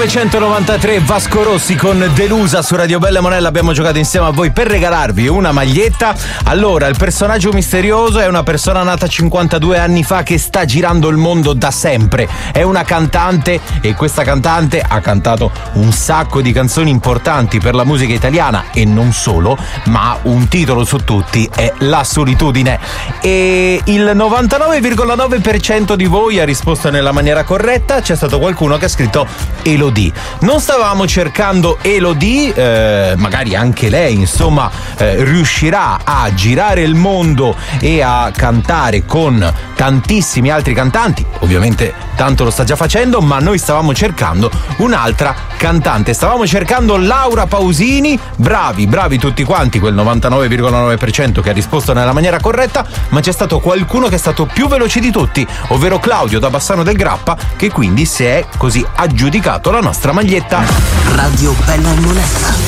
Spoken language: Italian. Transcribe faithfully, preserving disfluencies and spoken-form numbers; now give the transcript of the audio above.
millenovecentonovantatré, Vasco Rossi con Delusa su Radio Bella Monella. Abbiamo giocato insieme a voi per regalarvi una maglietta. Allora, il personaggio misterioso è una persona nata cinquantadue anni fa che sta girando il mondo da sempre. È una cantante e questa cantante ha cantato un sacco di canzoni importanti per la musica italiana e non solo, ma un titolo su tutti è La solitudine. E il novantanove virgola nove per cento di voi ha risposto nella maniera corretta. C'è stato qualcuno che ha scritto Elodie. Non stavamo cercando Elodie, eh, magari anche lei insomma eh, riuscirà a girare il mondo e a cantare con tantissimi altri cantanti, ovviamente tanto lo sta già facendo, ma noi stavamo cercando un'altra cantante, stavamo cercando Laura Pausini. Bravi, bravi tutti quanti, quel novantanove virgola nove per cento che ha risposto nella maniera corretta, ma c'è stato qualcuno che è stato più veloce di tutti, ovvero Claudio da Bassano del Grappa, che quindi si è così aggiudicato la nostra maglietta. Radio Bella Monella.